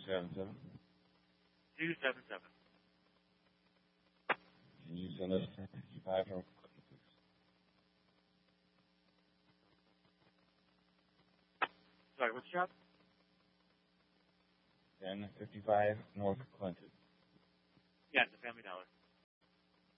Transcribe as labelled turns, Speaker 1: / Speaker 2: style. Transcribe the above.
Speaker 1: 277.
Speaker 2: 277.
Speaker 1: Can you send us 1055 from Clinton, please?
Speaker 2: Sorry, what's your job?
Speaker 1: 1055 North Clinton.
Speaker 2: Yeah, it's a Family Dollar.